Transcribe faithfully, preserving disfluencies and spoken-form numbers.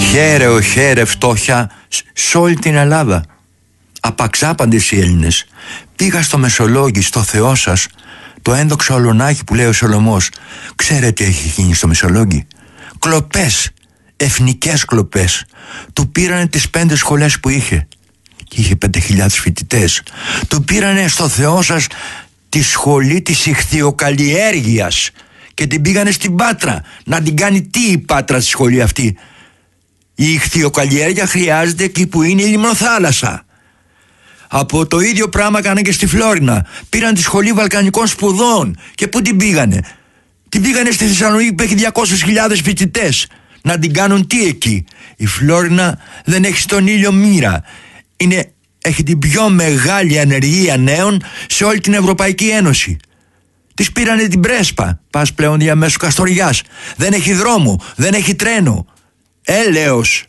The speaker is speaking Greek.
Χαίρε ο χαίρε φτώχεια σε όλη την Ελλάδα. Απαξάπαντες οι Έλληνες. Πήγα στο Μεσολόγγι, στο Θεό σας, το ένδοξο ολονάκι που λέει ο Σολωμός. Ξέρετε τι έχει γίνει στο Μεσολόγγι? Κλοπές, εθνικές κλοπές. Του πήρανε τις πέντε σχολές που είχε. Και είχε πέντε χιλιάδες φοιτητές. Του πήρανε στο Θεό σας τη σχολή της ιχθυοκαλλιέργειας και την πήγανε στην Πάτρα. Να την κάνει τι η Πάτρα στη σχολή αυτή? Η ιχθυοκαλλιέργεια χρειάζεται εκεί που είναι η λιμνοθάλασσα. Από το ίδιο πράγμα κάνανε και στη Φλόρινα. Πήραν τη σχολή Βαλκανικών Σπουδών. Και πού την πήγανε? Την πήγανε στη Θεσσαλονίκη που έχει διακόσιες χιλιάδες φοιτητές. Να την κάνουν τι εκεί? Η Φλόρινα δεν έχει στον ήλιο μοίρα. Είναι, έχει την πιο μεγάλη ανεργία νέων σε όλη την Ευρωπαϊκή Ένωση. Της πήρανε την Πρέσπα. Πας πλέον διαμέσου Καστοριάς. Δεν έχει δρόμο, δεν έχει τρένο. Έλεος.